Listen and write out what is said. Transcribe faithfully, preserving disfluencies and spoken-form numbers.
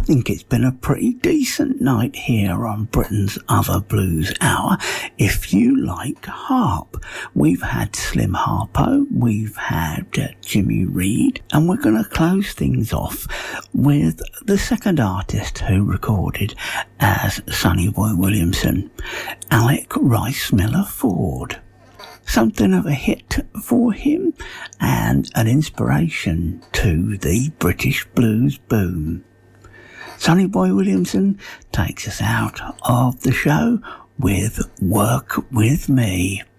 think it's been a pretty decent night here on Britain's Other Blues Hour. If you like harp, we've had Slim Harpo, we've had uh, Jimmy Reed, and we're going to close things off with the second artist who recorded as Sonny Boy Williamson, Alec Rice Miller Ford. Something of a hit for him and an inspiration to the British blues boom. Sonny Boy Williamson takes us out of the show with Work With Me.